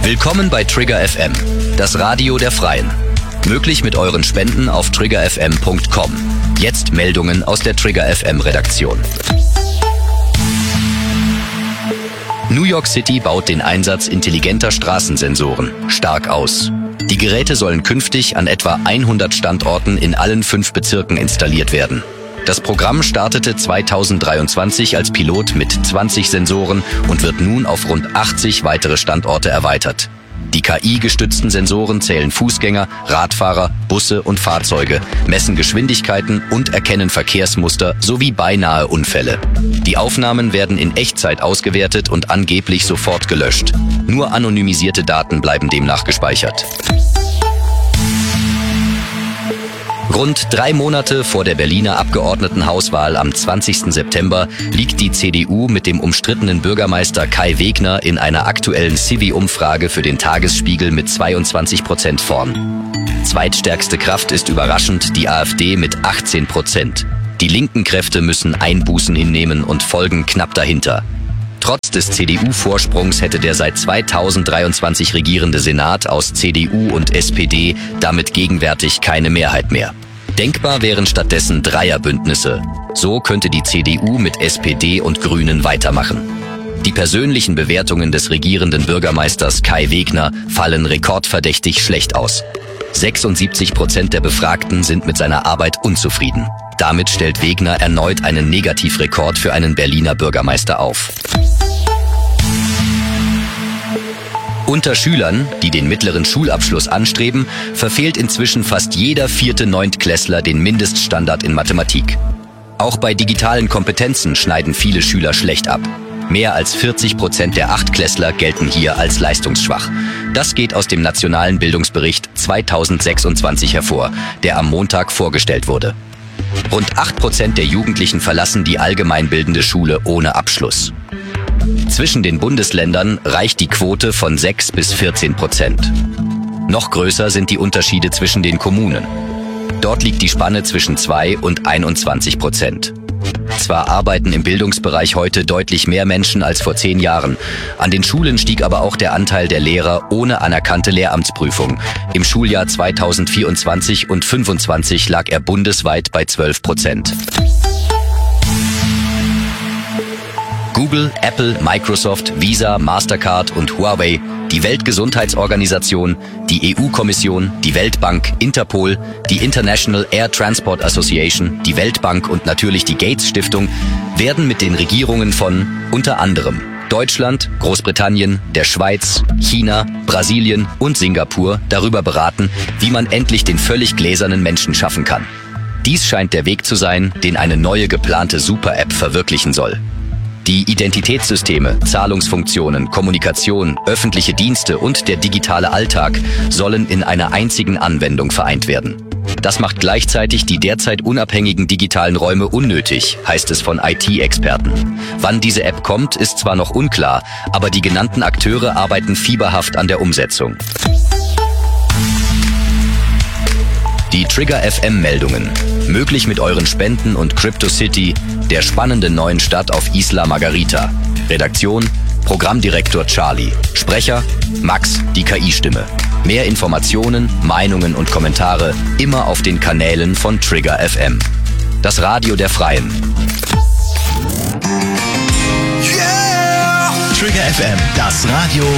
Willkommen bei Trigger FM, das Radio der Freien. Möglich mit euren Spenden auf triggerfm.com. Jetzt Meldungen aus der Trigger FM Redaktion. New York City baut den Einsatz intelligenter Straßensensoren stark aus. Die Geräte sollen künftig an etwa 100 Standorten in allen 5 Bezirken installiert werden. Das Programm startete 2023 als Pilot mit 20 Sensoren und wird nun auf rund 80 weitere Standorte erweitert. Die KI-gestützten Sensoren zählen Fußgänger, Radfahrer, Busse und Fahrzeuge, messen Geschwindigkeiten und erkennen Verkehrsmuster sowie beinahe Unfälle. Die Aufnahmen werden in Echtzeit ausgewertet und angeblich sofort gelöscht. Nur anonymisierte Daten bleiben demnach gespeichert. Rund 3 Monate vor der Berliner Abgeordnetenhauswahl am 20. September liegt die CDU mit dem umstrittenen Bürgermeister Kai Wegner in einer aktuellen Civi-Umfrage für den Tagesspiegel mit 22% vorn. Zweitstärkste Kraft ist überraschend die AfD mit 18%. Die linken Kräfte müssen Einbußen hinnehmen und folgen knapp dahinter. Trotz des CDU-Vorsprungs hätte der seit 2023 regierende Senat aus CDU und SPD damit gegenwärtig keine Mehrheit mehr. Denkbar wären stattdessen Dreierbündnisse. So könnte die CDU mit SPD und Grünen weitermachen. Die persönlichen Bewertungen des regierenden Bürgermeisters Kai Wegner fallen rekordverdächtig schlecht aus. 76% der Befragten sind mit seiner Arbeit unzufrieden. Damit stellt Wegner erneut einen Negativrekord für einen Berliner Bürgermeister auf. Unter Schülern, die den mittleren Schulabschluss anstreben, verfehlt inzwischen fast jeder 4. Neuntklässler den Mindeststandard in Mathematik. Auch bei digitalen Kompetenzen schneiden viele Schüler schlecht ab. Mehr als 40% der Achtklässler gelten hier als leistungsschwach. Das geht aus dem Nationalen Bildungsbericht 2026 hervor, der am Montag vorgestellt wurde. Rund 8% der Jugendlichen verlassen die allgemeinbildende Schule ohne Abschluss. Zwischen den Bundesländern reicht die Quote von 6 bis 14%. Noch größer sind die Unterschiede zwischen den Kommunen. Dort liegt die Spanne zwischen 2 und 21%. Zwar arbeiten im Bildungsbereich heute deutlich mehr Menschen als vor 10 Jahren. An den Schulen stieg aber auch der Anteil der Lehrer ohne anerkannte Lehramtsprüfung. Im Schuljahr 2024 und 2025 lag er bundesweit bei 12%. Google, Apple, Microsoft, Visa, Mastercard und Huawei, die Weltgesundheitsorganisation, die EU-Kommission, die Weltbank, Interpol, die International Air Transport Association, die Weltbank und natürlich die Gates-Stiftung werden mit den Regierungen von unter anderem Deutschland, Großbritannien, der Schweiz, China, Brasilien und Singapur darüber beraten, wie man endlich den völlig gläsernen Menschen schaffen kann. Dies scheint der Weg zu sein, den eine neue geplante Super-App verwirklichen soll. Die Identitätssysteme, Zahlungsfunktionen, Kommunikation, öffentliche Dienste und der digitale Alltag sollen in einer einzigen Anwendung vereint werden. Das macht gleichzeitig die derzeit unabhängigen digitalen Räume unnötig, heißt es von IT-Experten. Wann diese App kommt, ist zwar noch unklar, aber die genannten Akteure arbeiten fieberhaft an der Umsetzung. Die Trigger FM Meldungen. Möglich mit euren Spenden und CryptoCity, der spannenden neuen Stadt auf Isla Margarita. Redaktion, Programmdirektor Charlie. Sprecher, Max, die KI-Stimme. Mehr Informationen, Meinungen und Kommentare immer auf den Kanälen von Trigger FM. Das Radio der Freien. Yeah! Trigger FM, das Radio